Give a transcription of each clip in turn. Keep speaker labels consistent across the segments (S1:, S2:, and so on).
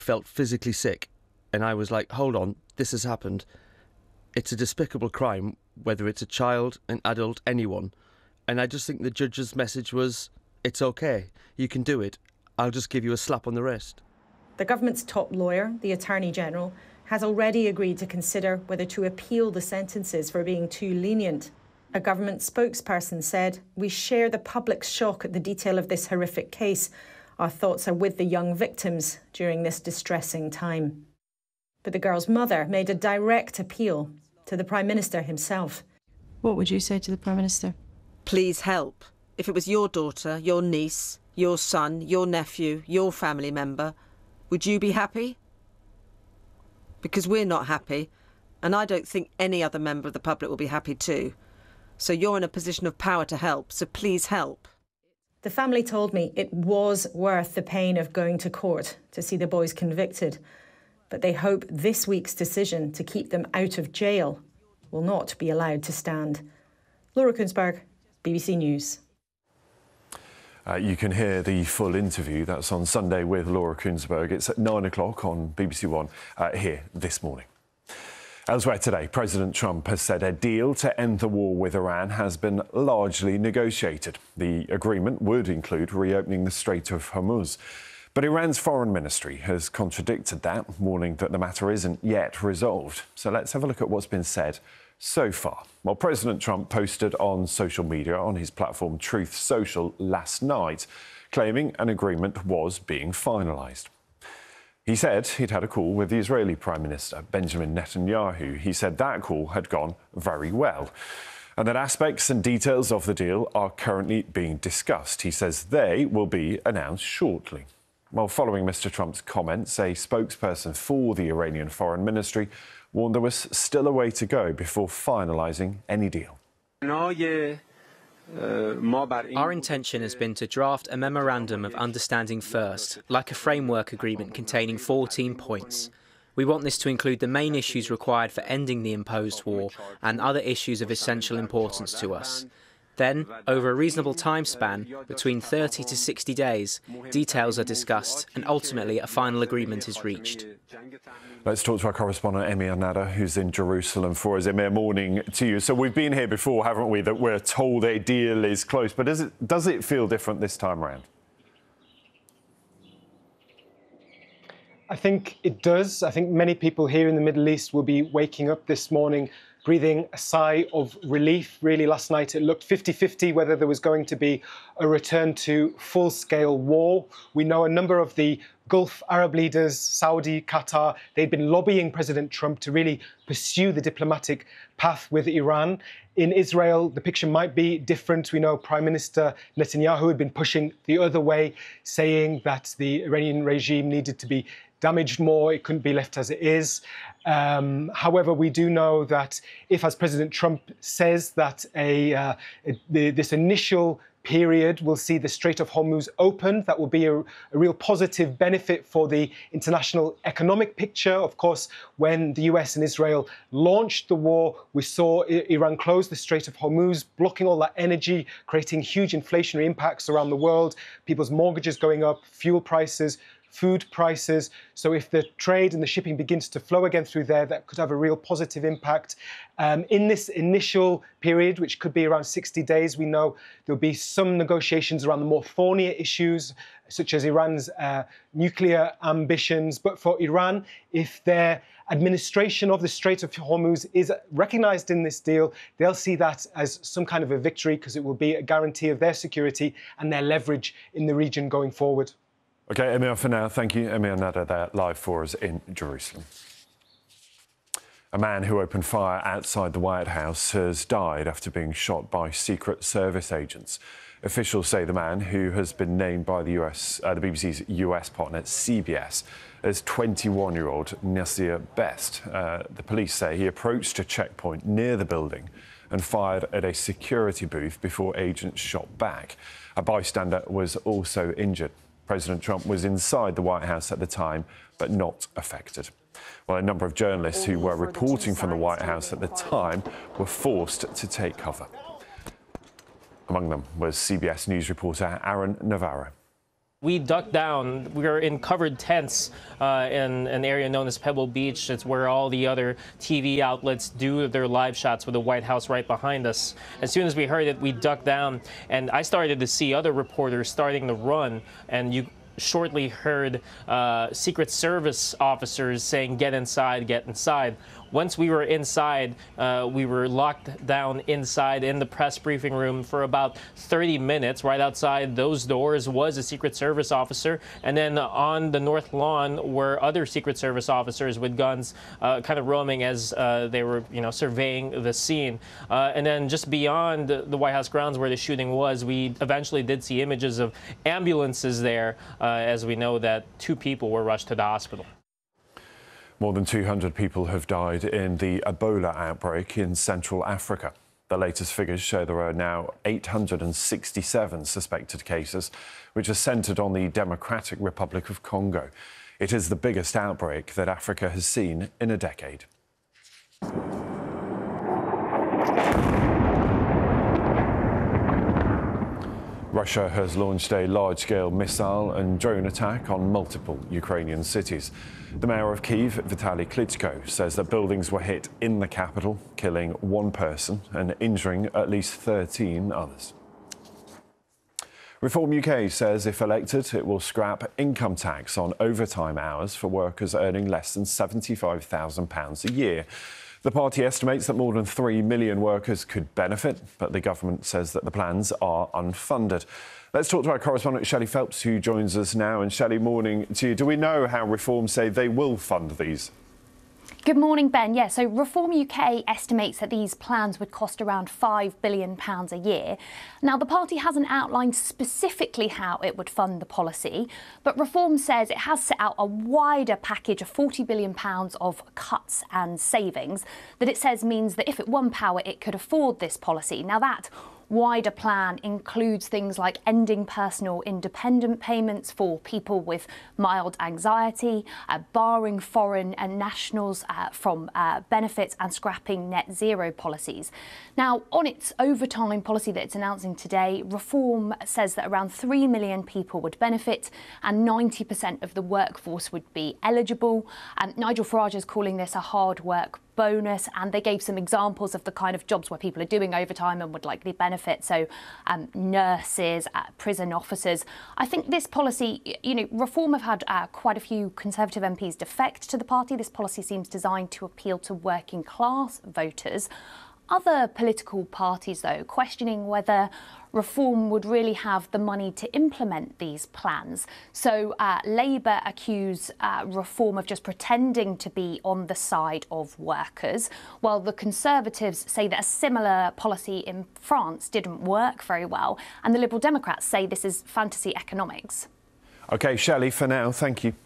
S1: felt physically sick, and I was like, hold on, this has happened. It's a despicable crime, whether it's a child, an adult, anyone. And I just think the judge's message was, it's okay, you can do it. I'll just give you a slap on the wrist.
S2: The government's top lawyer, the Attorney General, has already agreed to consider whether to appeal the sentences for being too lenient. A government spokesperson said, "We share the public's shock at the detail of this horrific case. Our thoughts are with the young victims during this distressing time." But the girl's mother made a direct appeal to the Prime Minister himself.
S3: What would you say to the Prime Minister?
S4: Please help. If it was your daughter, your niece, your son, your nephew, your family member, would you be happy? Because we're not happy, and I don't think any other member of the public will be happy too. So you're in a position of power to help, so please help.
S2: The family told me it was worth the pain of going to court to see the boys convicted, but they hope this week's decision to keep them out of jail will not be allowed to stand. Laura Kuenssberg, BBC News.
S5: You can hear the full interview. That's on Sunday with Laura Kuenssberg. It's at 9 o'clock on BBC One here this morning. Elsewhere today, President Trump has said a deal to end the war with Iran has been largely negotiated. The agreement would include reopening the Strait of Hormuz. But Iran's foreign ministry has contradicted that, warning that the matter isn't yet resolved. So let's have a look at what's been said so far. Well, President Trump posted on social media on his platform Truth Social last night, claiming an agreement was being finalised. He said he'd had a call with the Israeli Prime Minister, Benjamin Netanyahu. He said that call had gone very well and that aspects and details of the deal are currently being discussed. He says they will be announced shortly. Well, following Mr. Trump's comments, a spokesperson for the Iranian Foreign Ministry warned there was still a way to go before finalising any deal.
S6: Our intention has been to draft a memorandum of understanding first, like a framework agreement containing 14 points. We want this to include the main issues required for ending the imposed war and other issues of essential importance to us. Then, over a reasonable time span, between 30 to 60 days, details are discussed and ultimately a final agreement is reached.
S5: Let's talk to our correspondent, Emir Nada, who's in Jerusalem for us. Emir, morning to you. So we've been here before, haven't we, that we're told a deal is close. But does it feel different this time around?
S7: I think it does. I think many people here in the Middle East will be waking up this morning breathing a sigh of relief. Really, last night it looked 50-50 whether there was going to be a return to full-scale war. We know a number of the Gulf Arab leaders, Saudi, Qatar, they'd been lobbying President Trump to really pursue the diplomatic path with Iran. In Israel, the picture might be different. We know Prime Minister Netanyahu had been pushing the other way, saying that the Iranian regime needed to be damaged more, it couldn't be left as it is. However, we do know that if, as President Trump says, that this initial period will see the Strait of Hormuz opened, that will be a real positive benefit for the international economic picture. Of course, when the US and Israel launched the war, we saw Iran close the Strait of Hormuz, blocking all that energy, creating huge inflationary impacts around the world, people's mortgages going up, fuel prices, food prices. So if the trade and the shipping begins to flow again through there, that could have a real positive impact. In this initial period, which could be around 60 days, we know there'll be some negotiations around the more thornier issues, such as Iran's nuclear ambitions. But for Iran, if their administration of the Strait of Hormuz is recognised in this deal, they'll see that as some kind of a victory, because it will be a guarantee of their security and their leverage in the region going forward.
S5: OK, Emir, for now, thank you. Emir Nada there, live for us in Jerusalem. A man who opened fire outside the White House has died after being shot by Secret Service agents. Officials say the man, who has been named by the BBC's US partner, CBS, as 21-year-old Nasir Best. The police say he approached a checkpoint near the building and fired at a security booth before agents shot back. A bystander was also injured. President Trump was inside the White House at the time, but not affected. Well, a number of journalists who were reporting from the White House at the time were forced to take cover. Among them was CBS News reporter Aaron Navarro.
S8: We ducked down. We were in covered tents in an area known as Pebble Beach. It's where all the other TV outlets do their live shots with the White House right behind us. As soon as we heard it, we ducked down, and I started to see other reporters starting to run, and you shortly heard Secret Service officers saying, "Get inside, get inside." Once we were inside, we were locked down inside in the press briefing room for about 30 minutes. Right outside those doors was a Secret Service officer. And then on the North Lawn were other Secret Service officers with guns kind of roaming as they were, surveying the scene. And then just beyond the White House grounds where the shooting was, we eventually did see images of ambulances there, as we know that 2 people were rushed to the hospital.
S5: More than 200 people have died in the Ebola outbreak in Central Africa. The latest figures show there are now 867 suspected cases, which are centred on the Democratic Republic of Congo. It is the biggest outbreak that Africa has seen in a decade. Russia has launched a large-scale missile and drone attack on multiple Ukrainian cities. The mayor of Kyiv, Vitaly Klitschko, says that buildings were hit in the capital, killing 1 person and injuring at least 13 others. Reform UK says if elected, it will scrap income tax on overtime hours for workers earning less than £75,000 a year. The party estimates that more than 3 million workers could benefit, but the government says that the plans are unfunded. Let's talk to our correspondent, Shelley Phelps, who joins us now. And Shelley, morning to you. Do we know how Reform say they will fund these?
S9: Good morning, Ben. Yeah, so Reform UK estimates that these plans would cost around £5 billion a year. Now, the party hasn't outlined specifically how it would fund the policy, but Reform says it has set out a wider package of £40 billion of cuts and savings that it says means that if it won power, it could afford this policy. Now, that wider plan includes things like ending personal independent payments for people with mild anxiety, barring foreign nationals from benefits and scrapping net zero policies. Now, on its overtime policy that it's announcing today, Reform says that around 3 million people would benefit and 90% of the workforce would be eligible. Nigel Farage is calling this a hard work bonus, and they gave some examples of the kind of jobs where people are doing overtime and would likely benefit. So nurses, prison officers. I think this policy, Reform have had quite a few Conservative MPs defect to the party. This policy seems designed to appeal to working class voters. Other political parties, though, questioning whether Reform would really have the money to implement these plans. So Labour accuse Reform of just pretending to be on the side of workers, while the Conservatives say that a similar policy in France didn't work very well, and the Liberal Democrats say this is fantasy economics. OK, Shelley, for now, thank you.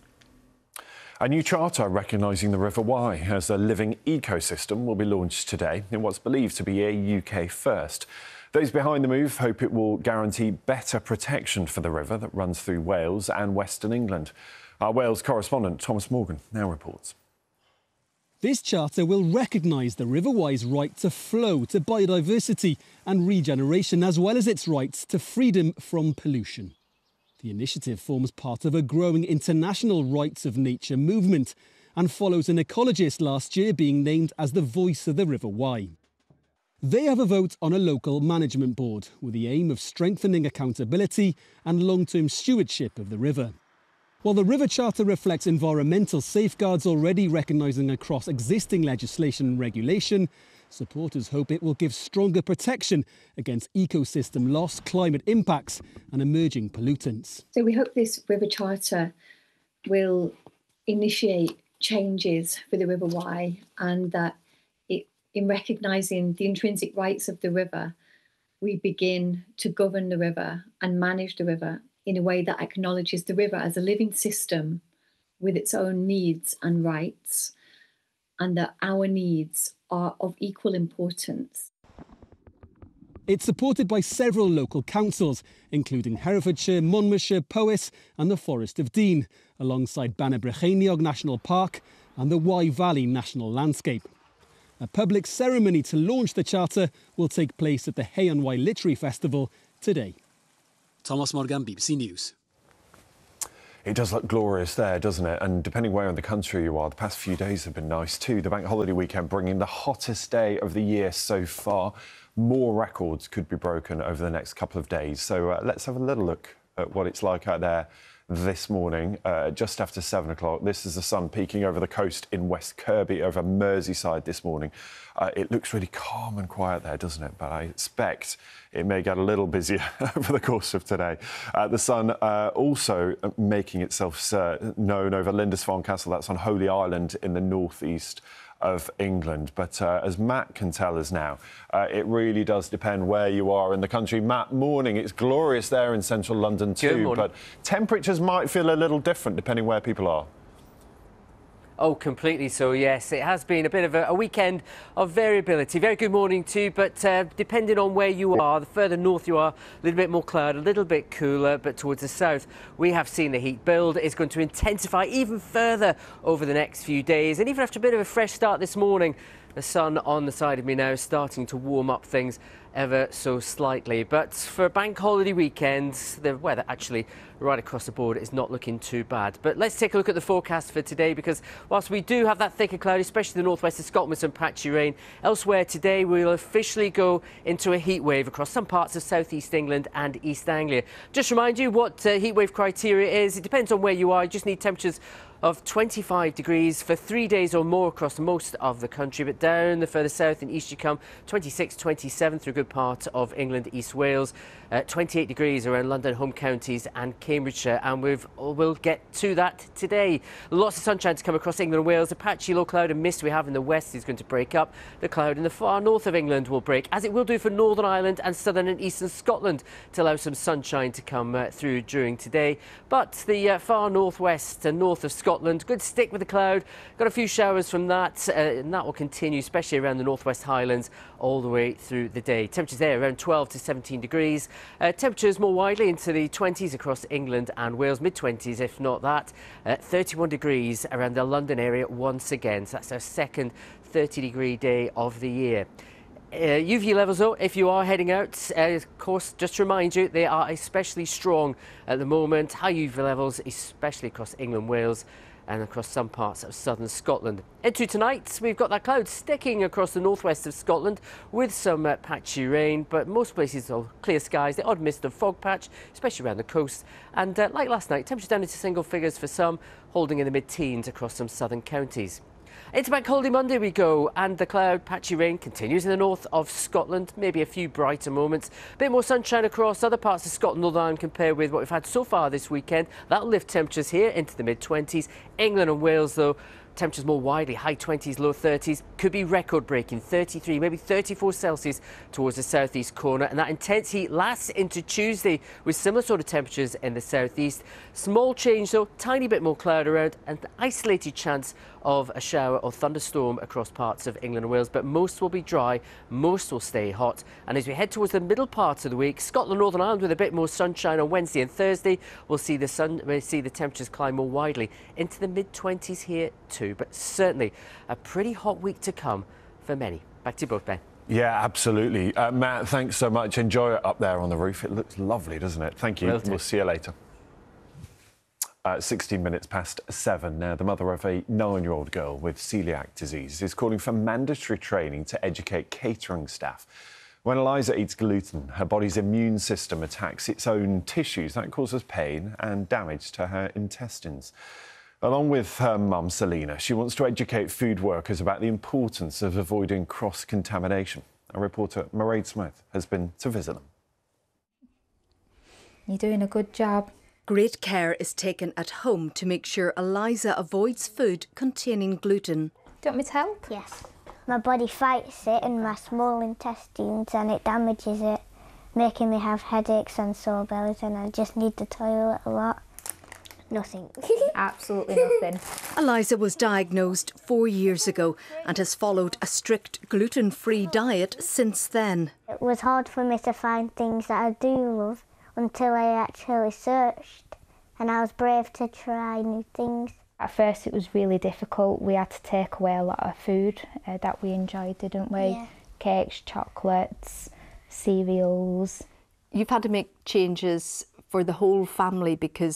S9: A new charter recognising the River Wye as a living ecosystem will be launched today in what's believed to be a UK first. Those behind the move hope it will guarantee better protection for the river that runs through Wales and Western England. Our Wales correspondent Thomas Morgan now reports.
S10: This charter will recognise the River Wye's right to flow, to biodiversity and regeneration, as well as its rights to freedom from pollution. The initiative forms part of a growing international rights of nature movement and follows an ecologist last year being named as the voice of the River Wye. They have a vote on a local management board with the aim of strengthening accountability and long-term stewardship of the river. While the River Charter reflects environmental safeguards already recognising across existing legislation and regulation, supporters hope it will give stronger protection against ecosystem loss, climate impacts and emerging pollutants.
S11: So we hope this River Charter will initiate changes for the River Wye, and that in recognising the intrinsic rights of the river, we begin to govern the river and manage the river in a way that acknowledges the river as a living system with its own needs and rights, and that our needs are of equal importance.
S10: It's supported by several local councils, including Herefordshire, Monmouthshire, Powys and the Forest of Dean, alongside Banna-Brycheiniog National Park and the Wye Valley National Landscape. A public ceremony to launch the charter will take place at the Hay on Wye Literary Festival today.
S12: Thomas Morgan, BBC News.
S5: It does look glorious there, doesn't it? And depending where in the country you are, the past few days have been nice too. The bank holiday weekend bringing the hottest day of the year so far. More records could be broken over the next couple of days. So let's have a little look at what it's like out there this morning, just after 7 o'clock. This is the sun peeking over the coast in West Kirby, over Merseyside this morning. It looks really calm and quiet there, doesn't it? But I expect it may get a little busier over the course of today. The sun also making itself known over Lindisfarne Castle. That's on Holy Island in the northeast of England. But as Matt can tell us now, it really does depend where you are in the country. Matt, morning. It's glorious there in central London too, but temperatures might feel a little different depending where people are.
S12: Oh, completely so, yes. It has been a bit of a weekend of variability. Very good morning too, but depending on where you are, the further north you are, a little bit more cloud, a little bit cooler, but towards the south, we have seen the heat build. It's going to intensify even further over the next few days. And even after a bit of a fresh start this morning, the sun on the side of me now is starting to warm up things ever so slightly. But for bank holiday weekends, the weather actually right across the board is not looking too bad. But let's take a look at the forecast for today, because whilst we do have that thicker cloud, especially the northwest of Scotland with some patchy rain, elsewhere today we'll officially go into a heat wave across some parts of southeast England and East Anglia. Just remind you what heat wave criteria is. It depends on where you are. You just need temperatures of 25 degrees for 3 days or more across most of the country, but down the further south and east you come, 26, 27 through a good part of England, East Wales, 28 degrees around London, home counties and Cambridgeshire, and we'll get to that today. Lots of sunshine to come across England and Wales. The patchy low cloud and mist we have in the west is going to break up. The cloud in the far north of England will break, as it will do for Northern Ireland and southern and eastern Scotland, to allow some sunshine to come through during today. But the far northwest and north of Scotland, good stick with the cloud. Got a few showers from that, and that will continue, especially around the northwest Highlands, all the way through the day. Temperatures there around 12 to 17 degrees. Temperatures more widely into the 20s across England and Wales, mid-20s if not that. 31 degrees around the London area once again. So that's our second 30-degree day of the year. UV levels, though, if you are heading out, of course, just to remind you, they are especially strong at the moment. High UV levels, especially across England, Wales and across some parts of southern Scotland. Into tonight, we've got that cloud sticking across the northwest of Scotland with some patchy rain, but most places are clear skies, the odd mist and fog patch, especially around the coast. And like last night, temperatures down into single figures for some, holding in the mid-teens across some southern counties. Into Bank Holiday Monday we go, and the cloud patchy rain continues in the north of Scotland, maybe a few brighter moments. A bit more sunshine across other parts of Scotland, Northern Ireland, compared with what we've had so far this weekend. That'll lift temperatures here into the mid-20s. England and Wales, though, temperatures more widely, high 20s, low 30s, could be record-breaking, 33, maybe 34 Celsius towards the southeast corner. And that intense heat lasts into Tuesday with similar sort of temperatures in the southeast. Small change, though, tiny bit more cloud around and an isolated chance of a shower or thunderstorm across parts of England and Wales, but most will be dry, most will stay hot. And as we head towards the middle part of the week, Scotland, Northern Ireland with a bit more sunshine on Wednesday and Thursday, we'll see the temperatures climb more widely into the mid-20s here too. But certainly a pretty hot week to come for many. Back to you both, Ben.
S5: Yeah, absolutely. Matt, thanks so much. Enjoy it up there on the roof. It looks lovely, doesn't it? Thank you. We'll see you later. 16 minutes past 7 now. The mother of a 9-year-old girl with celiac disease is calling for mandatory training to educate catering staff. When Eliza eats gluten, her body's immune system attacks its own tissues. That causes pain and damage to her intestines. Along with her mum, Selena, she wants to educate food workers about the importance of avoiding cross-contamination. Our reporter, Mairead Smith, has been to visit them.
S13: You're doing a good job. Great care is taken at home to make sure Eliza avoids food containing gluten.
S14: Do you want me to help?
S15: Yes. My body fights it in my small intestines and it damages it, making me have headaches and sore bellies, and I just need the toilet a lot. Nothing.
S14: Absolutely nothing.
S13: Eliza was diagnosed 4 years ago and has followed a strict gluten-free diet since then.
S15: It was hard for me to find things that I do love until I actually searched, and I was brave to try new things.
S14: At first it was really difficult. We had to take away a lot of food that we enjoyed, didn't we?
S15: Yeah.
S14: Cakes, chocolates, cereals.
S16: You've had to make changes for the whole family because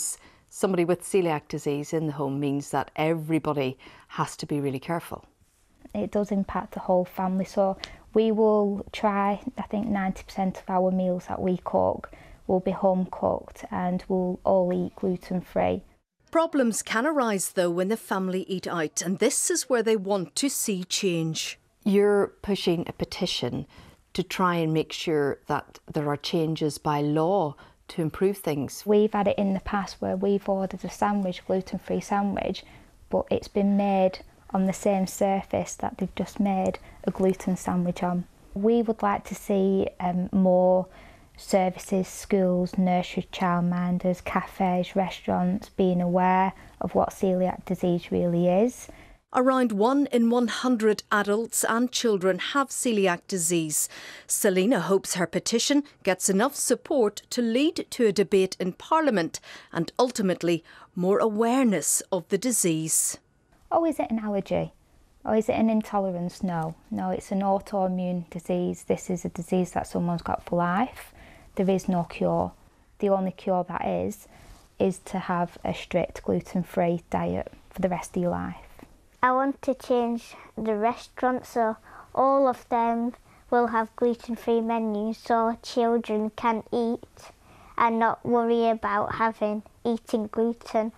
S16: somebody with celiac disease in the home means that everybody has to be really careful.
S14: It does impact the whole family, so we will try, I think 90% of our meals that we cook will be home cooked and we'll all eat gluten-free.
S13: Problems can arise though when the family eat out, and this is where they want to see change.
S16: You're pushing a petition to try and make sure that there are changes by law to improve things.
S14: We've had it in the past where we've ordered a sandwich, gluten-free sandwich, but it's been made on the same surface that they've just made a gluten sandwich on. We would like to see more services, schools, nursery childminders, cafes, restaurants being aware of what celiac disease really is.
S13: Around 1 in 100 adults and children have celiac disease. Selina hopes her petition gets enough support to lead to a debate in Parliament and ultimately more awareness of the disease.
S14: Oh, is it an allergy? Oh, is it an intolerance? No, it's an autoimmune disease. This is a disease that someone's got for life. There is no cure. The only cure that is to have a strict gluten-free diet for the rest of your life.
S15: I want to change the restaurants so all of them will have gluten-free menus so children can eat and not worry about eating gluten.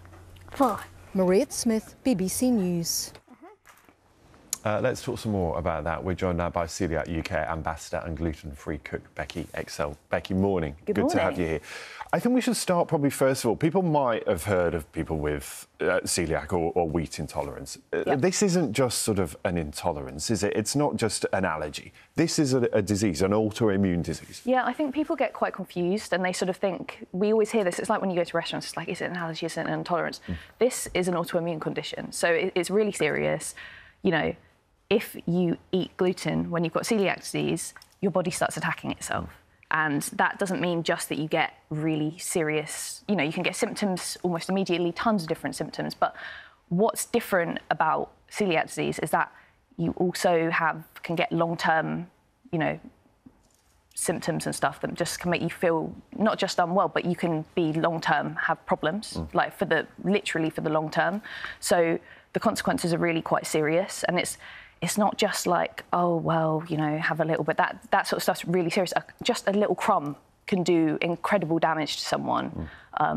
S13: Mairead Smith, BBC News.
S5: Let's talk some more about that. We're joined now by Celiac UK Ambassador and gluten-free cook Becky Excel. Becky, morning.
S17: Good morning.
S5: To have you here. I think we should start probably first of all. People might have heard of people with celiac or wheat intolerance.
S17: Yep.
S5: This isn't just sort of an intolerance, is it? It's not just an allergy. This is a disease, an autoimmune disease.
S17: Yeah, I think people get quite confused and they sort of think, we always hear this, it's like when you go to restaurants, it's like, is it an allergy, is it an intolerance? This is an autoimmune condition, so it's really serious. You know, if you eat gluten when you've got celiac disease, your body starts attacking itself. And that doesn't mean just that you get really serious, you know, you can get symptoms almost immediately, tons of different symptoms. But what's different about celiac disease is that you also can get long-term, you know, symptoms and stuff that just can make you feel not just unwell, but you can be long-term, have problems, like literally for the long term. So the consequences are really quite serious, and it's not just like, oh, well, you know, have a little bit. That sort of stuff's really serious. Just a little crumb can do incredible damage to someone.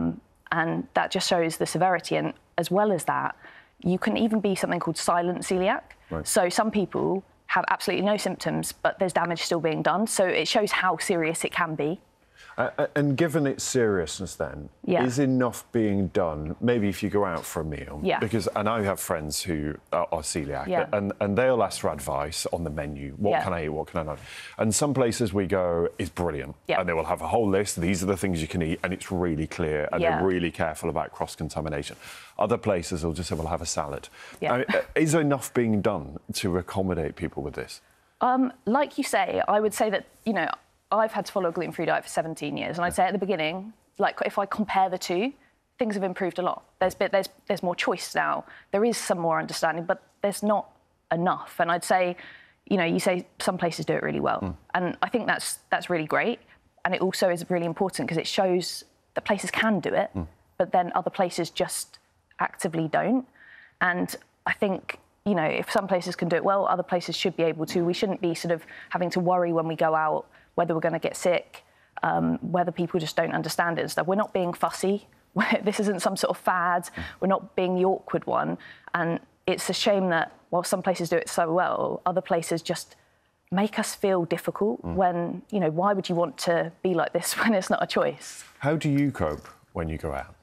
S17: And that just shows the severity. And as well as that, you can even be something called silent celiac. Right. So some people have absolutely no symptoms, but there's damage still being done. So it shows how serious it can be.
S5: And given its seriousness then, is enough being done, maybe if you go out for a meal?
S17: Yeah.
S5: Because I know you have friends who are celiac, and they'll ask for advice on the menu. What can I eat, what can I not? And some places we go is brilliant. And they will have a whole list, these are the things you can eat, and it's really clear, and they're really careful about cross-contamination. Other places will just say, well, have a salad. I mean, is enough being done to accommodate people with this?
S17: Like you say, I would say that, you know, I've had to follow a gluten-free diet for 17 years, and I'd say at the beginning, like if I compare the two, things have improved a lot. There's more choice now. There is some more understanding, but there's not enough. And I'd say, you know, you say some places do it really well, and I think that's really great. And it also is really important because it shows that places can do it, but then other places just actively don't. And I think, you know, if some places can do it well, other places should be able to. We shouldn't be sort of having to worry when we go out whether we're going to get sick, whether people just don't understand it and stuff. We're not being fussy. This isn't some sort of fad. We're not being the awkward one. And it's a shame that while some places do it so well, other places just make us feel difficult when, you know, why would you want to be like this when it's not a choice?
S5: How do you cope when you go out?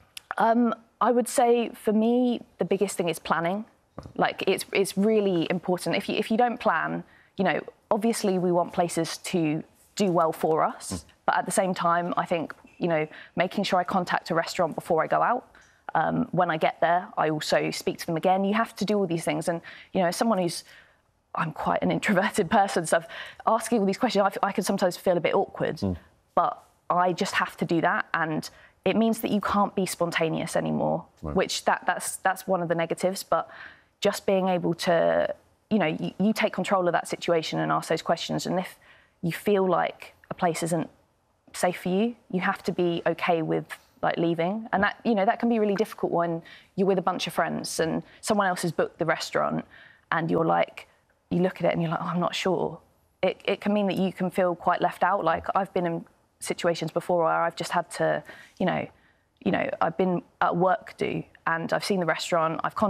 S17: I would say for me, the biggest thing is planning. Like it's really important. If you don't plan, you know, obviously we want places to do well for us, but at the same time, I think, you know, making sure I contact a restaurant before I go out. When I get there, I also speak to them again. You have to do all these things, and you know, as someone I'm quite an introverted person, so asking all these questions, I can sometimes feel a bit awkward, but I just have to do that, and it means that you can't be spontaneous anymore, which that's one of the negatives. But just being able to, you know, you take control of that situation and ask those questions, and if you feel like a place isn't safe for you, you have to be okay with like leaving. And that, you know, that can be really difficult when you're with a bunch of friends and someone else has booked the restaurant and you're like, you look at it and you're like, oh, I'm not sure. It can mean that you can feel quite left out. Like, I've been in situations before where I've just had to, you know, I've been at work and I've seen the restaurant, I've